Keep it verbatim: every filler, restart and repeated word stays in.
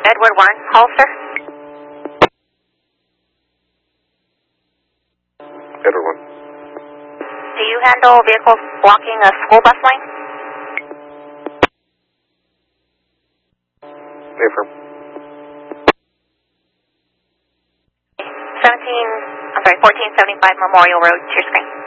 Edward Warren, call, sir. Edward Warren. Do you handle vehicles blocking a school bus lane? Affirm. seventeen, I'm sorry, fourteen seventy-five Memorial Road, to your screen.